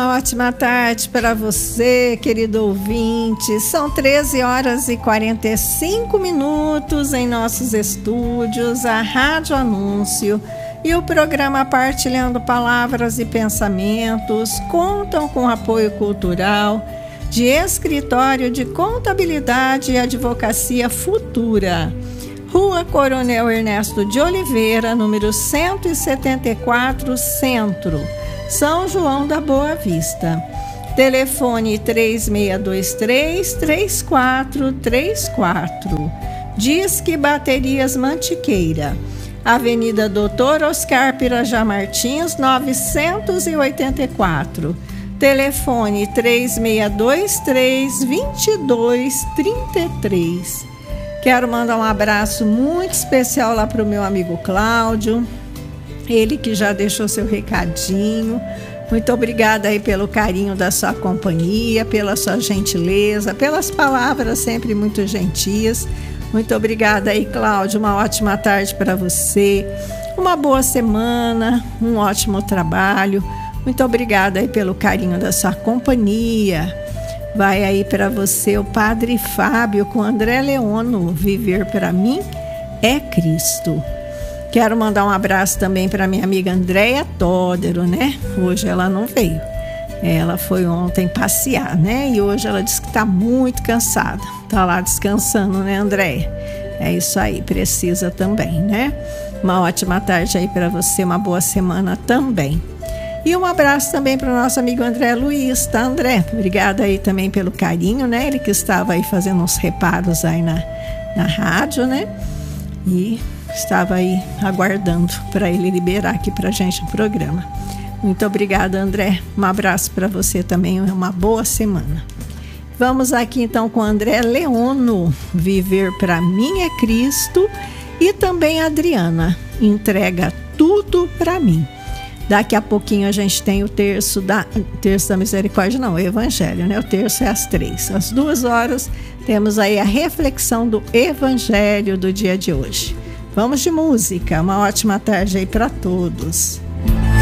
Uma ótima tarde para você, querido ouvinte. São 13h45 em nossos estúdios, a Rádio Anúncio e o programa Partilhando Palavras e Pensamentos contam com apoio cultural de Escritório de Contabilidade e Advocacia Futura, Rua Coronel Ernesto de Oliveira, número 174, Centro, São João da Boa Vista. Telefone 3623-3434. Disque Baterias Mantiqueira. Avenida Doutor Oscar Pirajá Martins, 984. Telefone 3623-2233. Quero mandar um abraço muito especial lá para o meu amigo Cláudio, ele que já deixou seu recadinho. Muito obrigada aí pelo carinho da sua companhia, pela sua gentileza, pelas palavras sempre muito gentis. Muito obrigada aí, Cláudio. Uma ótima tarde para você, uma boa semana, um ótimo trabalho. Muito obrigada aí pelo carinho da sua companhia. Vai aí para você o Padre Fábio com André Leono, Viver para mim é Cristo. Quero mandar um abraço também para minha amiga Andréia Tódero, né? Hoje ela não veio. Ela foi ontem passear, né? E hoje ela disse que está muito cansada. Tá lá descansando, né, Andréia? É isso aí, precisa também, né? Uma ótima tarde aí para você, uma boa semana também. E um abraço também para o nosso amigo André Luiz, tá, André? Obrigada aí também pelo carinho, né? Ele que estava aí fazendo uns reparos aí na rádio, né? E estava aí aguardando para ele liberar aqui para a gente o programa. Muito obrigada, André. Um abraço para você também, uma boa semana. Vamos aqui então com André Leono, Viver para mim é Cristo, e também a Adriana, Entrega tudo para mim. Daqui a pouquinho a gente tem o terço da misericórdia, não, o evangelho, né? O terço é às 3. Às 2 horas temos aí a reflexão do evangelho do dia de hoje. Vamos de música, uma ótima tarde aí para todos.